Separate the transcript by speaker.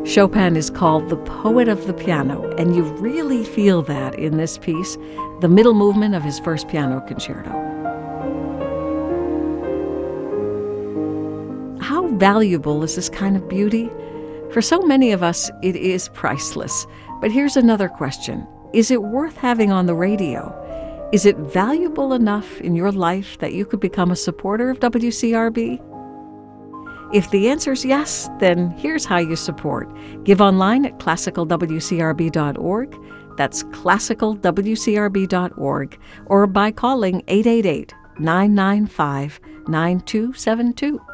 Speaker 1: Chopin is called the poet of the piano, and you really feel that in this piece, the middle movement of his first piano concerto. How valuable is this kind of beauty? For so many of us, it is priceless. But here's another question. Is it worth having on the radio? Is it valuable enough in your life that you could become a supporter of WCRB? If the answer is yes, then here's how you support. Give online at classicalwcrb.org. That's classicalwcrb.org, or by calling 888-995-9272.